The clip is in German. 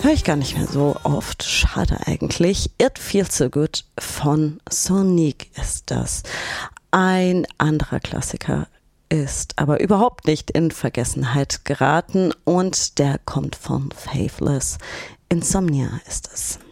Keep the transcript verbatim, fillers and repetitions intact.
Höre ich gar nicht mehr so oft. Schade eigentlich. It Feels So Good von Sonique ist das. Ein anderer Klassiker ist aber überhaupt nicht in Vergessenheit geraten und der kommt von Faithless. Insomnia ist es.